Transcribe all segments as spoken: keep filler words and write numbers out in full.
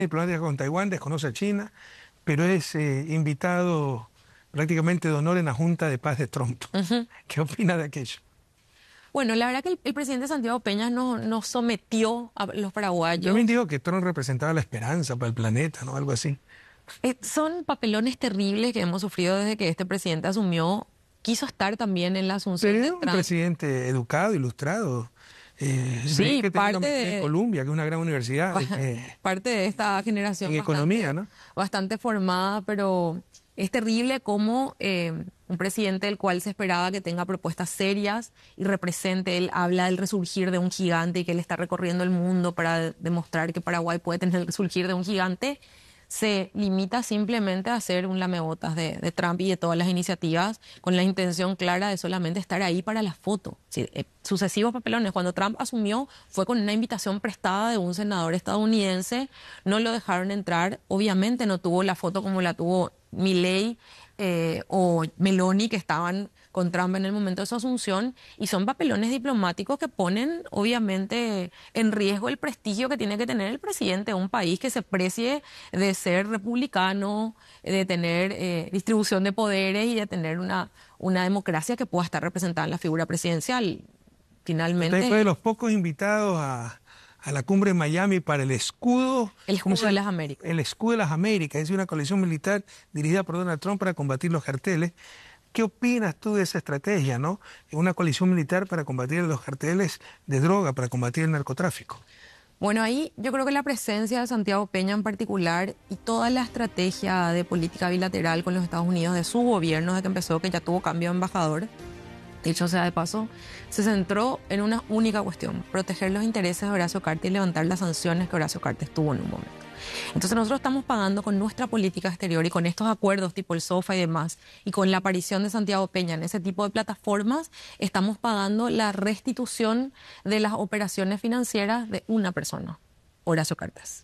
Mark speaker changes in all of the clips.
Speaker 1: diplomática con Taiwán, desconoce a China, pero es eh, invitado prácticamente de honor en la Junta de Paz de Trump. Uh-huh. ¿Qué opina de aquello?
Speaker 2: Bueno, la verdad que el, el presidente Santiago Peña no, no sometió a los paraguayos.
Speaker 1: Yo me digo que Trump representaba la esperanza para el planeta, ¿no? Algo así.
Speaker 2: Eh, son papelones terribles que hemos sufrido desde que este presidente asumió. Quiso estar también en la asunción
Speaker 1: Pero
Speaker 2: de
Speaker 1: es un
Speaker 2: Trump.
Speaker 1: presidente educado, ilustrado. Eh,
Speaker 2: sí,
Speaker 1: que
Speaker 2: parte
Speaker 1: de
Speaker 2: de
Speaker 1: Columbia, que es una gran universidad. Eh,
Speaker 2: parte de esta generación.
Speaker 1: En
Speaker 2: bastante,
Speaker 1: economía, ¿no?
Speaker 2: Bastante formada, pero es terrible cómo eh, un presidente del cual se esperaba que tenga propuestas serias y represente, él habla del resurgir de un gigante y que él está recorriendo el mundo para demostrar que Paraguay puede tener el resurgir de un gigante, se limita simplemente a hacer un lamebotas de, de Trump y de todas las iniciativas con la intención clara de solamente estar ahí para la foto. Sí, eh, sucesivos papelones. Cuando Trump asumió fue con una invitación prestada de un senador estadounidense, no lo dejaron entrar, obviamente no tuvo la foto como la tuvo Milei eh, o Meloni, que estaban con Trump en el momento de su asunción, y son papelones diplomáticos que ponen obviamente en riesgo el prestigio que tiene que tener el presidente de un país que se precie de ser republicano, de tener eh, distribución de poderes y de tener una, una democracia que pueda estar representada en la figura presidencial. Finalmente...
Speaker 1: Usted fue de los pocos invitados a, a la cumbre en Miami para el escudo...
Speaker 2: El escudo de las Américas.
Speaker 1: El escudo de las Américas, es una coalición militar dirigida por Donald Trump para combatir los carteles. ¿Qué opinas tú de esa estrategia, no? Una coalición militar para combatir los carteles de droga, para combatir el narcotráfico.
Speaker 2: Bueno, ahí yo creo que la presencia de Santiago Peña en particular y toda la estrategia de política bilateral con los Estados Unidos de su gobierno, desde que empezó, que ya tuvo cambio de embajador, dicho sea de paso, se centró en una única cuestión: proteger los intereses de Horacio Cartes y levantar las sanciones que Horacio Cartes tuvo en un momento. Entonces nosotros estamos pagando con nuestra política exterior y con estos acuerdos tipo el SOFA y demás, y con la aparición de Santiago Peña en ese tipo de plataformas, estamos pagando la restitución de las operaciones financieras de una persona, Horacio Cartes.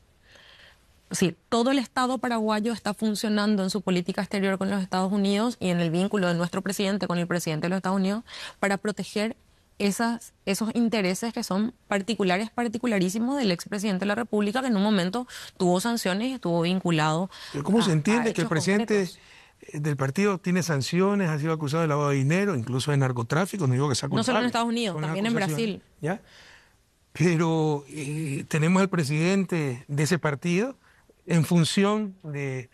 Speaker 2: Es decir, todo el Estado paraguayo está funcionando en su política exterior con los Estados Unidos y en el vínculo de nuestro presidente con el presidente de los Estados Unidos para proteger esas, esos intereses que son particulares, particularísimos del expresidente de la República, que en un momento tuvo sanciones y estuvo vinculado.
Speaker 1: ¿Cómo
Speaker 2: a,
Speaker 1: se entiende que el presidente
Speaker 2: concretos.
Speaker 1: del partido tiene sanciones, ha sido acusado de lavado de dinero, incluso de narcotráfico? No digo que sea culpable.
Speaker 2: No solo en Estados Unidos, también en Brasil.
Speaker 1: ¿Ya? Pero eh, tenemos al presidente de ese partido en función de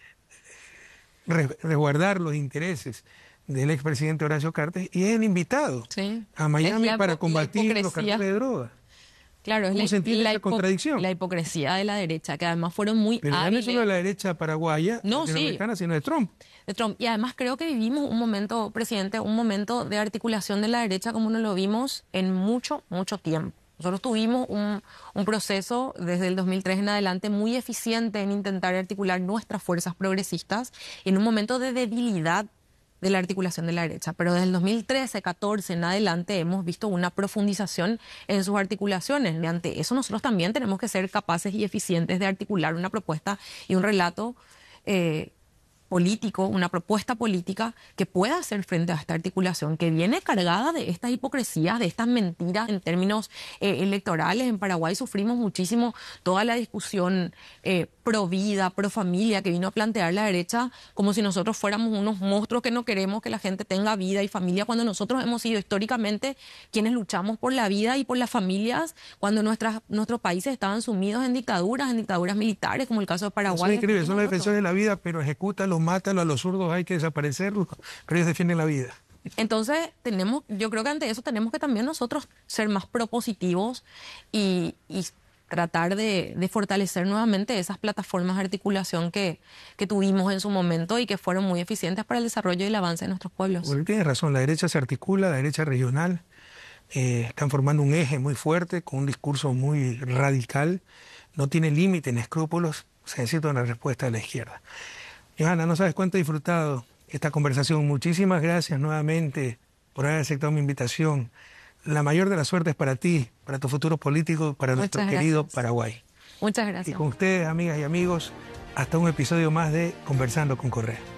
Speaker 1: resguardar los intereses del expresidente Horacio Cartes, y es el invitado
Speaker 2: sí.
Speaker 1: a Miami
Speaker 2: la,
Speaker 1: para combatir los carteles de droga.
Speaker 2: Claro, es
Speaker 1: ¿Cómo
Speaker 2: la,
Speaker 1: se entiende
Speaker 2: la
Speaker 1: esa contradicción?
Speaker 2: La hipocresía de la derecha, que además fueron muy
Speaker 1: Pero
Speaker 2: hábiles.
Speaker 1: no es solo de la derecha paraguaya,
Speaker 2: no,
Speaker 1: latinoamericana,
Speaker 2: sí.
Speaker 1: sino de Trump.
Speaker 2: De Trump. Y además creo que vivimos un momento, presidente, un momento de articulación de la derecha como no lo vimos en mucho, mucho tiempo. Nosotros tuvimos un, un proceso desde el dos mil tres en adelante muy eficiente en intentar articular nuestras fuerzas progresistas en un momento de debilidad de la articulación de la derecha. Pero desde el dos mil trece, catorce en adelante hemos visto una profundización en sus articulaciones. Mediante eso nosotros también tenemos que ser capaces y eficientes de articular una propuesta y un relato eh, político, una propuesta política que pueda hacer frente a esta articulación que viene cargada de estas hipocresías, de estas mentiras en términos eh, electorales. En Paraguay sufrimos muchísimo toda la discusión eh, pro vida, pro familia que vino a plantear la derecha como si nosotros fuéramos unos monstruos que no queremos que la gente tenga vida y familia, cuando nosotros hemos sido históricamente quienes luchamos por la vida y por las familias, cuando nuestras, nuestros países estaban sumidos en dictaduras, en dictaduras militares, como el caso de Paraguay.
Speaker 1: Son increíbles, son los defensores de la vida, pero ejecútalos, mátalos, a los zurdos hay que desaparecerlos, pero ellos defienden la vida.
Speaker 2: Entonces, tenemos, yo creo que ante eso tenemos que también nosotros ser más propositivos y, y tratar de, de fortalecer nuevamente esas plataformas de articulación que, que tuvimos en su momento y que fueron muy eficientes para el desarrollo y el avance de nuestros pueblos.
Speaker 1: Bueno, tiene razón, la derecha se articula, la derecha regional, eh, están formando un eje muy fuerte, con un discurso muy radical, no tiene límite ni escrúpulos, se necesita una respuesta de la izquierda. Johanna, no sabes cuánto he disfrutado esta conversación. Muchísimas gracias nuevamente por haber aceptado mi invitación. La mayor de las suertes para ti, para tu futuro político, para nuestro
Speaker 2: Muchas
Speaker 1: querido
Speaker 2: gracias.
Speaker 1: Paraguay.
Speaker 2: Muchas gracias.
Speaker 1: Y con ustedes, amigas y amigos, hasta un episodio más de Conversando con Correa.